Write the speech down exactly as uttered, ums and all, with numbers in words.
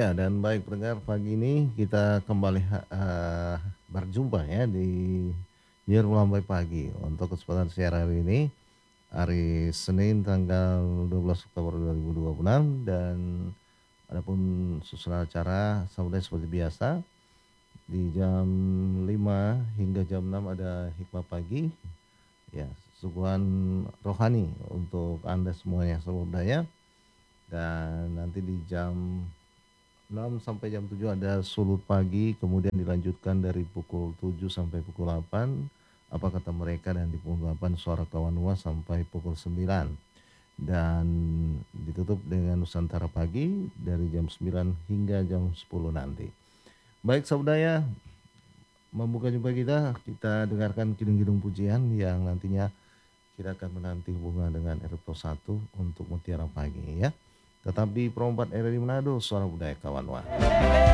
Ya, dan baik pendengar pagi ini kita kembali ha eee, berjumpa ya di Nyiar Melambai Pagi. Untuk kesempatan siang hari ini, hari Senin tanggal dua belas Oktober dua ribu dua puluh enam dan adapun susunan acara seperti seperti biasa di jam lima hingga jam enam ada hikmah pagi, ya suguhan rohani untuk Anda semuanya seluruh daya dan nanti di jam enam sampai jam tujuh ada sulut pagi, kemudian dilanjutkan dari pukul tujuh sampai pukul delapan, apa kata mereka, dan di pukul delapan suara kawan Nuas sampai pukul sembilan. Dan ditutup dengan Nusantara Pagi dari jam sembilan hingga jam sepuluh nanti. Baik saudara, membuka jumpa kita, kita dengarkan kidung-kidung pujian yang nantinya kita akan menanti hubungan dengan R P satu untuk Mutiara Pagi ya. Tetap di Pro empat R R I Manado, Suara Budaya Kawan Wah.